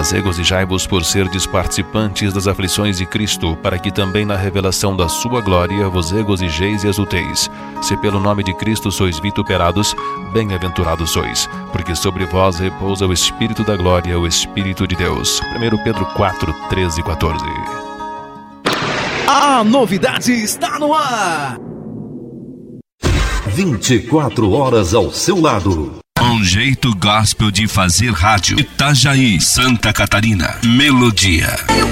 Mas regozijai-vos por serdes participantes das aflições de Cristo, para que também na revelação da sua glória vos regozijeis e exulteis. Se pelo nome de Cristo sois vituperados, bem-aventurados sois, porque sobre vós repousa o Espírito da glória, o Espírito de Deus. 1 Pedro 4, 13 e 14. A novidade está no ar! 24 horas ao seu lado. Um jeito gospel de fazer rádio. Itajaí, Santa Catarina. Melodia.